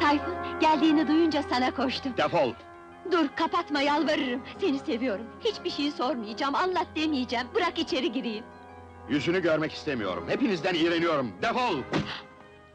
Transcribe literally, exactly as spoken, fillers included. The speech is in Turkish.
Tayfun, geldiğini duyunca sana koştum. Defol! Dur, kapatma, yalvarırım! Seni seviyorum, hiçbir şey sormayacağım, anlat demeyeceğim, bırak içeri gireyim! Yüzünü görmek istemiyorum, hepinizden iğreniyorum, defol!